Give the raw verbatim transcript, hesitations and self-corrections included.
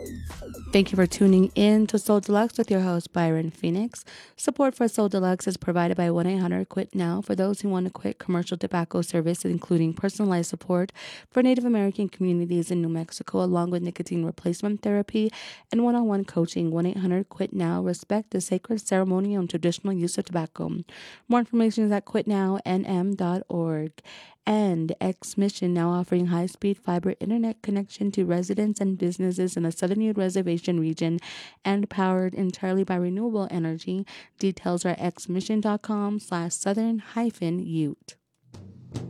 Thank you for tuning in to Soul Deluxe with your host, Byron Phoenix. Support for Soul Deluxe is provided by one eight hundred quit now for those who want to quit commercial tobacco service, including personalized support for Native American communities in New Mexico, along with nicotine replacement therapy and one-on-one coaching. one eight hundred quit now. Respect the sacred ceremony and traditional use of tobacco. More information is at quit now n m dot org. And X Mission now offering high-speed fiber internet connection to residents and businesses in the Southern Ute Reservation region and powered entirely by renewable energy. Details are xmission.com slash southern hyphen ute.